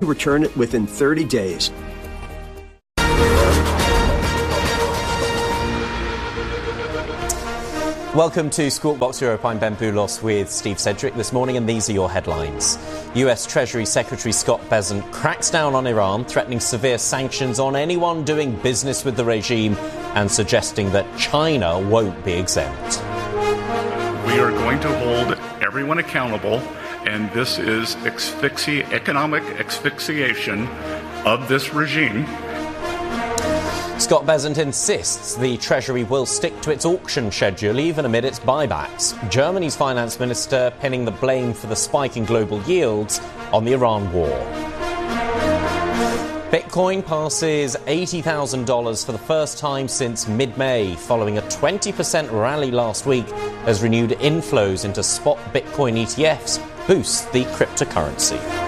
return it within 30 days. Welcome to Squawk Box Europe. I'm Ben Boulos with Steve Sedgwick this morning, and these are your headlines. US Treasury Secretary Scott Bessent cracks down on Iran, threatening severe sanctions on anyone doing business with the regime and suggesting that China won't be exempt. We are going to hold everyone accountable, and this is economic asphyxiation of this regime. Scott Bessent insists the Treasury will stick to its auction schedule even amid its buybacks. Germany's finance minister pinning the blame for the spike in global yields on the Iran war. Bitcoin passes $80,000 for the first time since mid-May, following a 20% rally last week as renewed inflows into spot Bitcoin ETFs boost the cryptocurrency.